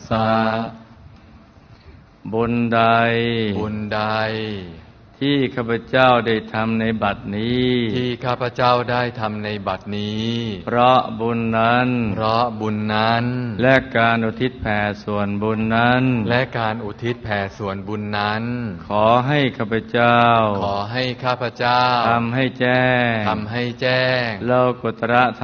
สะบุญใดที่ข้าพเจ้าได้ทำในบัดนี้เพราะบุญนั้นและการอุทิศแผ่ส่วนบุญนั้นขอให้ข้าพเจ้าทำให้แจ้งโลกุตระธร